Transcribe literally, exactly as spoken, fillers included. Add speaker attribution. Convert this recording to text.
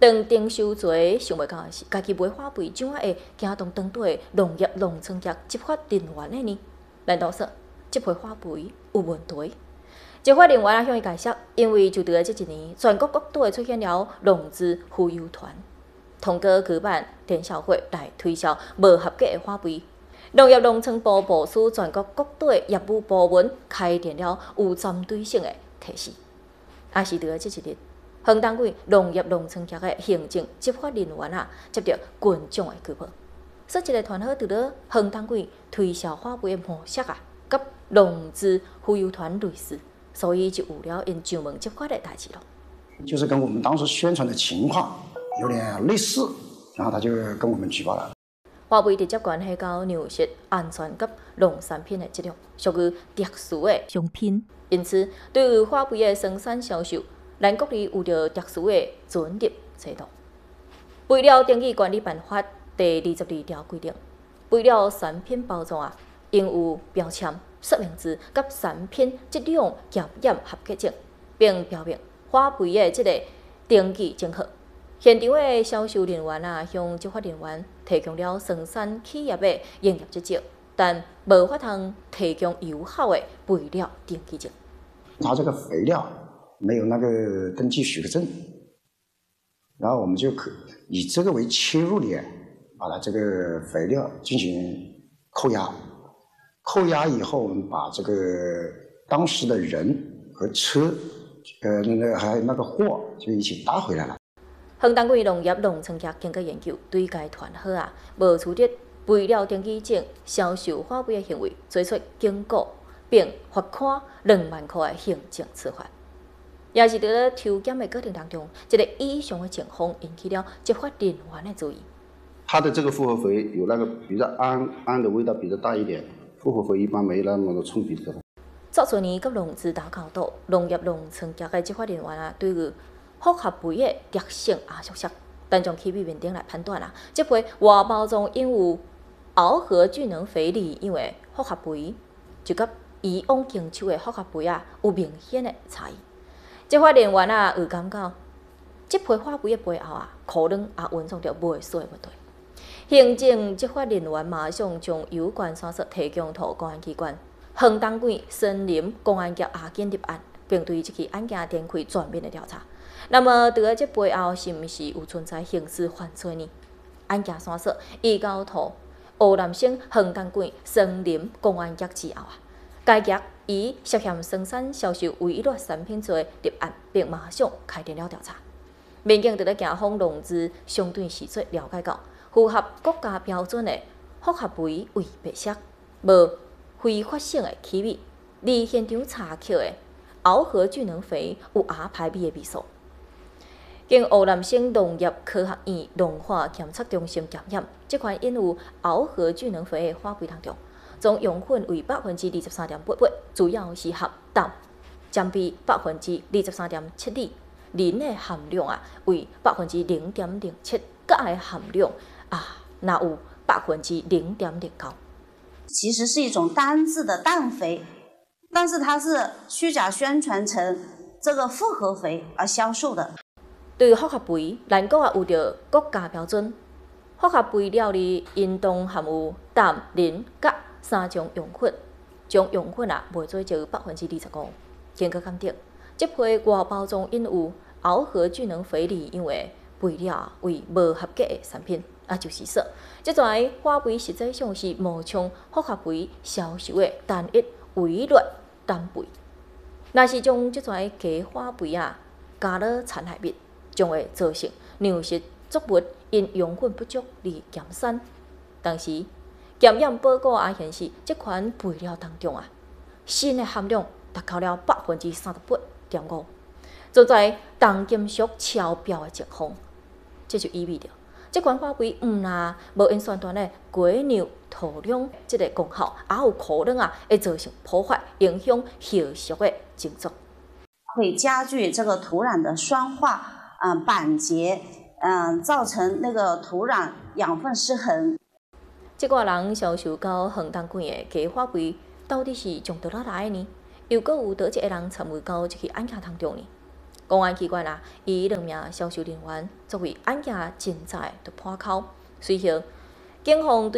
Speaker 1: 当丁修罪想袂到的是，家己买花肥怎啊会惊动当地的农业农村局执法人员的呢？难道说这批花肥有问题？执法人员啊向伊解释，因为就伫这一年，全国各地出现了农资富有团，通过举办电销会来推销无合格的花肥。农业农村部部署全国各地业务部门开展了有针对性的提示，也是伫这一日。恒东县农业农村局的行政执法人员啊，接到群众的举报，说一个团伙伫咧恒东县推销花肥的模式啊，甲农资富有团类似，所以就有了因上门执法的代志咯。
Speaker 2: 就是跟我们当时宣传的情况有点类似，然后他就跟我们举报了。
Speaker 1: 花肥直接关系到粮食安全及农产品的质量，属于特殊的商品，因此对于花肥的生产销售。咱国里有着特殊的准入制度。肥料登记管理办法第二十二条规定，肥料产品包装啊，应有标签、说明字及产品质量检验合格证，并标明花肥的这个登记证号。现场的销售人员啊，向执法人员提供了生产企业的营业执照，但无法通提供有效的肥料登记证。
Speaker 2: 他这个肥料没有那个登记许可证，然后我们就可以这个为切入点，把它这个肥料进行扣押。扣押以后，我们把这个当时的人和车，呃，那个还有那个货就一起搭回来了。
Speaker 1: 恒东县农业农村局经过研究，对该团伙啊无取得肥料登记证销售花肥的行为，做出警告，并罚款两万块的行政处罚。也是伫咧抽检的过程当中，一个异常的情况引起了执法人员的注意。
Speaker 3: 它的这个复合肥有那个比较氨氨的味道比较大一点，复合肥一般没那么多冲鼻子。
Speaker 1: 昨昨年，甲农资打交道，农业农村局的执法人员啊，对于复合肥的特性也熟悉，但从起米面顶来判断啊，这批外包装因有螯合聚能肥里因为复合肥，就甲以往经手的复合肥啊有明显的差异。执法人员啊有感觉，这批花肥的背后啊，可能也蕴藏着未遂的问题。行政执法人员马上将有关线索提供给公安机关。恒东县森林公安局押紧立案，并对这起案件展开全面的调查。那么，在这背后是毋是有存在刑事犯罪呢？案件线索移交到湖南省恒东县森林公安局之后啊，该局以涉嫌生产销售违法产品罪立案，并马上开展了调查。民警伫咧警方农资相对细节了解到，符合国家标准的复合肥为白色，无非法性的气味，离现场查扣的螯合聚能肥有亚排味的味素。经湖南省农业科学院农化检测中心检验，这款印有螯合聚能肥的花肥当中，总用粉为百分之二十三点八八，主要是含氮，占比百分之二十三点七二，磷的含量啊为百分之零点零七，钙的含量啊那有百分之零点零九。
Speaker 4: 其实是一种单质的氮肥，但是它是虚假宣传成这个复合肥而销售的。
Speaker 1: 对于复合肥，咱国也有着国家标准。复合肥料里应当含有氮、磷、镉三种用粉，将用粉啊卖做就百分之二十五。经过鉴定，这批外包装印有螯合聚能肥里因为肥料为无合格的产品。啊，就是说，这种花肥实际上是冒充复合肥销售的单一违律单肥。若是将这种假花肥啊加了残害物，将会造成粮食作物因养分不足而减产。同时，检验报告也显示，这款肥料当中啊，锌的含量达到了百分之三十八点五，存在重金属超标的情况。这就意味着。这款花肥毋但无因宣传的果牛土壤这个功效，也有可能啊会造成破坏、影响后续的耕作，
Speaker 4: 会加剧这个土壤的酸化、嗯、呃、板结，嗯、呃，造成那个土壤养分失衡。
Speaker 1: 这个人销售到恒东县的假花肥，到底是从倒哪来的呢？又搁有倒一个人参与到这起案件当中呢？ 公安机关啊，以两名销售人员作为案件侦查的破口。随后，警方对